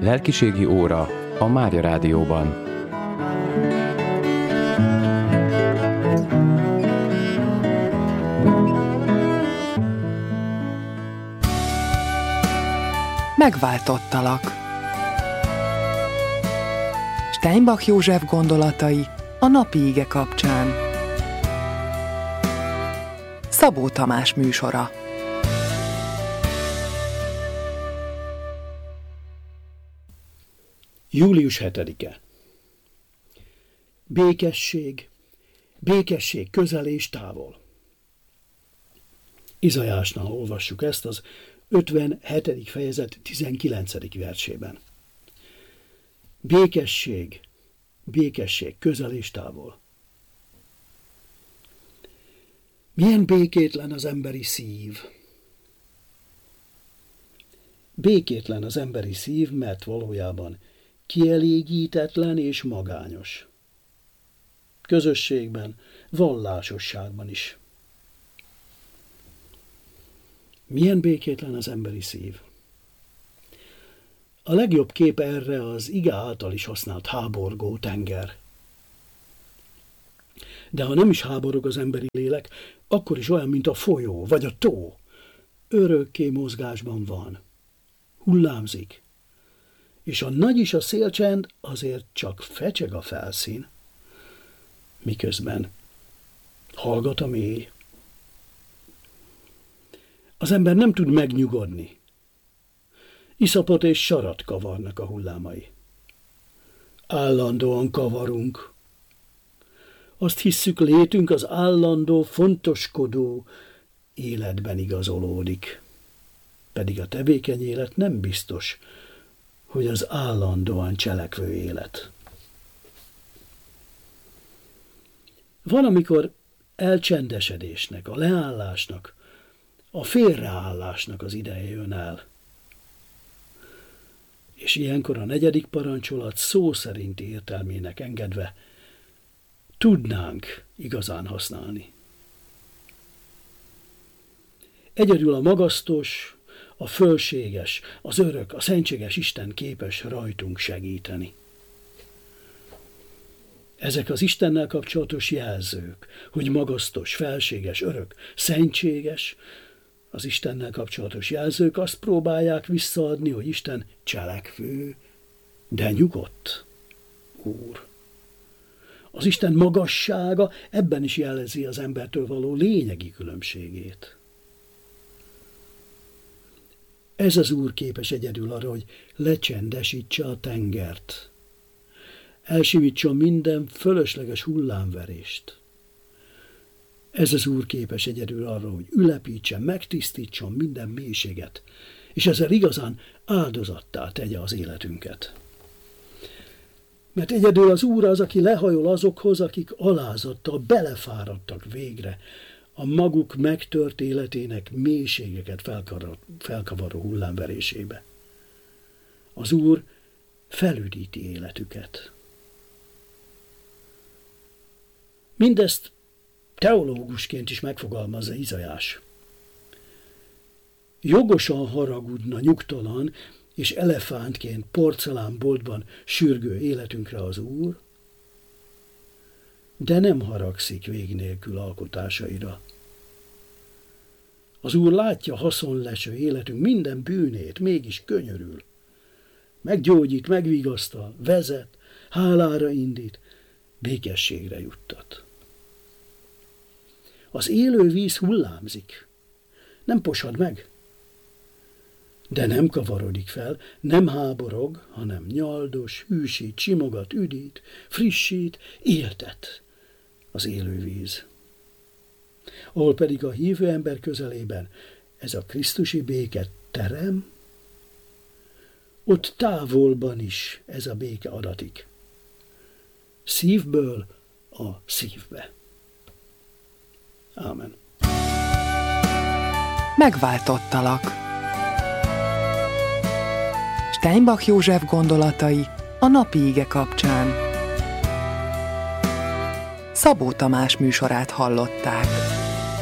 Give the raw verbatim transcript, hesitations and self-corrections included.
Lelkiségi óra a Mária Rádióban. Megváltottalak. Steinbach József gondolatai a napi ige kapcsán. Szabó Tamás műsora. július hetedike. Békesség, békesség közel és távol. Izaiásnál olvassuk ezt az ötvenhetedik fejezet tizenkilencedik versében. Békesség, békesség közel és távol. Milyen békétlen az emberi szív. Békétlen az emberi szív, mert valójában kielégítetlen és magányos. Közösségben, vallásosságban is. Milyen békétlen az emberi szív. A legjobb kép erre az ige által is használt háborgó tenger. De ha nem is háborog az emberi lélek, akkor is olyan, mint a folyó vagy a tó. Örökké mozgásban van. Hullámzik. És a nagy is a szélcsend, azért csak fecseg a felszín. Miközben hallgat a mély. Az ember nem tud megnyugodni. Iszapot és sarat kavarnak a hullámai. Állandóan kavarunk. Azt hisszük, létünk az állandó, fontoskodó életben igazolódik. Pedig a tevékeny élet nem biztos, hogy az állandóan cselekvő élet. Van, amikor elcsendesedésnek, a leállásnak, a félreállásnak az ideje jön el. És ilyenkor a negyedik parancsolat szó szerinti értelmének engedve tudnánk igazán használni. Egyedül a magasztos, a fölséges, az örök, a szentséges Isten képes rajtunk segíteni. Ezek az Istennel kapcsolatos jelzők, hogy magasztos, felséges, örök, szentséges, az Istennel kapcsolatos jelzők azt próbálják visszaadni, hogy Isten cselekvő, de nyugodt Úr. Az Isten magassága ebben is jelzi az embertől való lényegi különbségét. Ez az Úr képes egyedül arra, hogy lecsendesítse a tengert, elsimítson minden fölösleges hullámverést. Ez az Úr képes egyedül arra, hogy ülepítsen, megtisztítson minden mélységet, és ezzel igazán áldozattá tegye az életünket. Mert egyedül az Úr az, aki lehajol azokhoz, akik alázattal belefáradtak végre a maguk megtört életének mélységeket felkavaró hullámverésébe. Az Úr felüdíti életüket. Mindezt teológusként is megfogalmazza Izaiás. Jogosan haragudna nyugtalan és elefántként porcelánboltban sürgő életünkre az Úr, de nem haragszik vég nélkül alkotásaira. Az Úr látja haszonleső életünk minden bűnét, mégis könyörül. Meggyógyít, megvigasztal, vezet, hálára indít, békességre juttat. Az élő víz hullámzik, nem posad meg, de nem kavarodik fel, nem háborog, hanem nyaldos, hűsít, simogat, üdít, frissít, éltet az élő víz. Ahol pedig a hívő ember közelében ez a krisztusi béke terem, ott távolban is ez a béke adatik. Szívből a szívbe. Ámen. Megváltottalak. Steinbach József gondolatai a napi ige kapcsán. Szabó Tamás műsorát hallották.